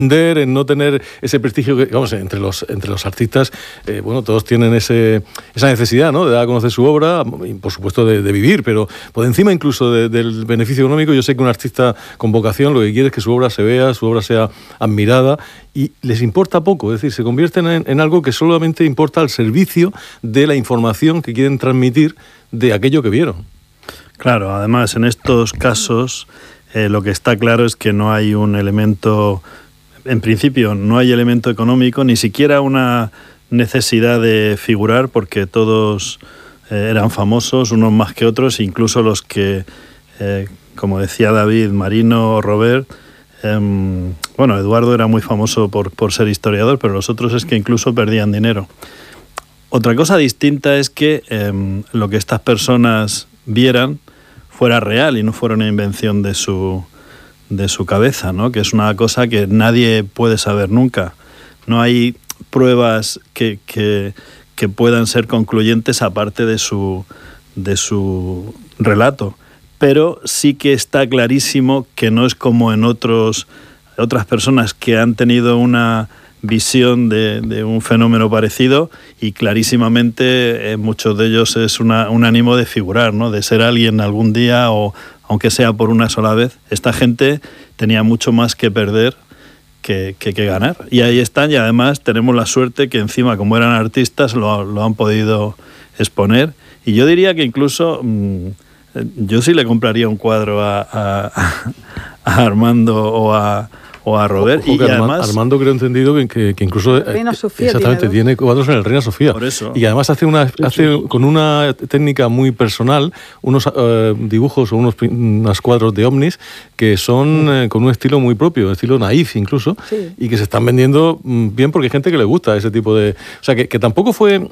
en no tener ese prestigio que, vamos, entre los artistas, bueno, todos tienen esa necesidad, ¿no?, de dar a conocer su obra y, por supuesto, de vivir, pero por encima incluso del beneficio económico, yo sé que un artista con vocación lo que quiere es que su obra se vea, su obra sea admirada, y les importa poco, es decir, se convierten en algo que solamente importa al servicio de la información que quieren transmitir de aquello que vieron. Claro, además en estos casos lo que está claro es que no hay un elemento, en principio no hay elemento económico, ni siquiera una necesidad de figurar, porque todos eran famosos, unos más que otros, incluso los que, como decía David, Marino o Robert, bueno, Eduardo era muy famoso por ser historiador, pero los otros es que incluso perdían dinero. Otra cosa distinta es que lo que estas personas vieran fuera real y no fuera una invención de su cabeza, ¿no?, que es una cosa que nadie puede saber nunca. No hay pruebas que puedan ser concluyentes aparte de su relato. Pero sí que está clarísimo que no es como en otras personas que han tenido una visión de un fenómeno parecido, y clarísimamente muchos de ellos es un ánimo de figurar, ¿no?, de ser alguien algún día, o aunque sea por una sola vez. Esta gente tenía mucho más que perder que ganar, y ahí están, y además tenemos la suerte que encima, como eran artistas, lo han podido exponer. Y yo diría que incluso yo sí le compraría un cuadro a Armando o a Robert. Y además Armando, creo entendido que incluso Reina Sofía, exactamente tiene cuadros en el Reina Sofía. Por eso. Y además hace con una técnica muy personal unos dibujos o unos cuadros de ovnis que son con un estilo muy propio, estilo naif incluso, sí, y que se están vendiendo bien porque hay gente que le gusta ese tipo de... O sea, que tampoco fue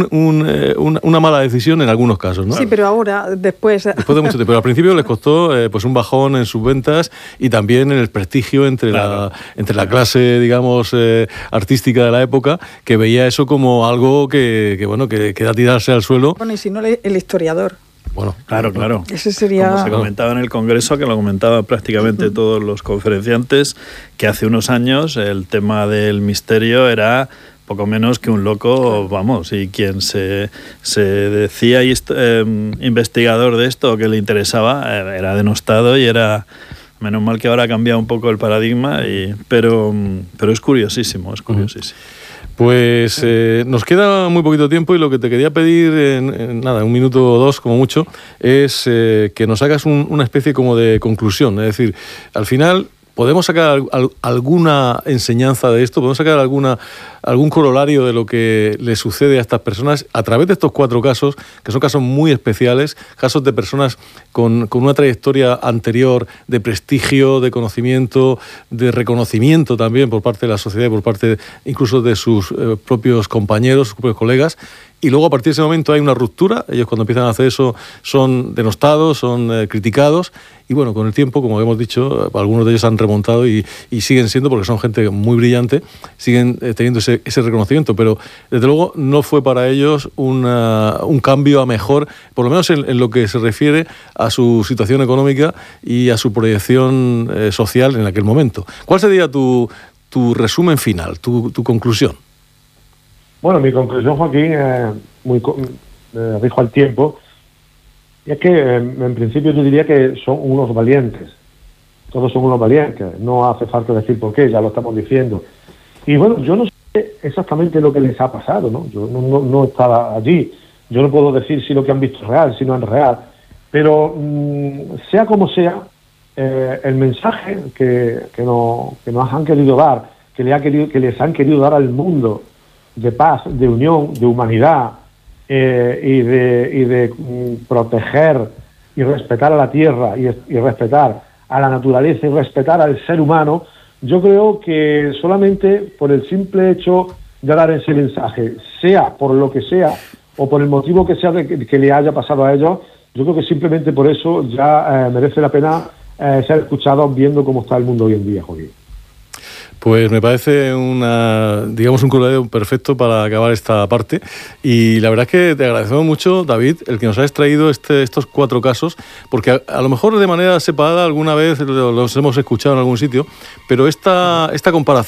una mala decisión en algunos casos, ¿no? Sí, pero ahora, después de mucho tiempo. Pero al principio les costó pues un bajón en sus ventas y también en el prestigio entre la clase, digamos, artística de la época, que veía eso como algo que era tirarse al suelo. Bueno, y si no, el historiador. Bueno, claro. Ese sería... Como se comentaba en el Congreso, que lo comentaban prácticamente todos los conferenciantes, que hace unos años el tema del misterio era poco menos que un loco, vamos, y quien se decía investigador de esto, que le interesaba, era denostado y era... Menos mal que ahora ha cambiado un poco el paradigma, pero es curiosísimo, Pues nos queda muy poquito tiempo, y lo que te quería pedir en un minuto o dos como mucho es que nos hagas una especie como de conclusión. Es decir, al final, ¿podemos sacar alguna enseñanza de esto? ¿Podemos sacar algún corolario de lo que le sucede a estas personas a través de estos 4 casos, que son casos muy especiales, casos de personas con una trayectoria anterior de prestigio, de conocimiento, de reconocimiento también por parte de la sociedad y por parte incluso de sus propios compañeros, sus propios colegas? Y luego, a partir de ese momento, hay una ruptura. Ellos, cuando empiezan a hacer eso, son denostados, son criticados. Y bueno, con el tiempo, como hemos dicho, algunos de ellos han remontado y siguen siendo, porque son gente muy brillante, siguen teniendo ese reconocimiento. Pero, desde luego, no fue para ellos un cambio a mejor, por lo menos en lo que se refiere a su situación económica y a su proyección social en aquel momento. ¿Cuál sería tu resumen final, tu conclusión? Bueno, mi conclusión, Joaquín, es muy rijo al tiempo, y es que en principio yo diría que son unos valientes. Todos son unos valientes, no hace falta decir por qué, ya lo estamos diciendo. Y bueno, yo no sé exactamente lo que les ha pasado, ¿no? Yo no estaba allí, yo no puedo decir si lo que han visto es real, si no es real, pero sea como sea, el mensaje que nos han querido dar, que les han querido dar al mundo, de paz, de unión, de humanidad, y de proteger y respetar a la tierra y respetar a la naturaleza y respetar al ser humano, yo creo que solamente por el simple hecho de dar ese mensaje, sea por lo que sea o por el motivo que sea que le haya pasado a ellos, yo creo que simplemente por eso ya merece la pena ser escuchados, viendo cómo está el mundo hoy en día, Joaquín. Pues me parece un corolario perfecto para acabar esta parte, y la verdad es que te agradecemos mucho, David, el que nos hayas traído estos 4 casos, porque a lo mejor de manera separada alguna vez los hemos escuchado en algún sitio, pero esta comparación